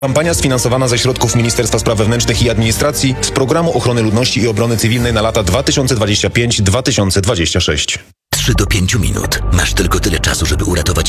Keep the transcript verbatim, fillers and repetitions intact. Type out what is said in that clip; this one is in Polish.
Kampania sfinansowana ze środków Ministerstwa Spraw Wewnętrznych i Administracji z Programu Ochrony Ludności i Obrony Cywilnej na lata dwa tysiące dwudziesty piąty do dwa tysiące dwudziestego szóstego. trzy do pięciu minut. Masz tylko tyle czasu, żeby uratować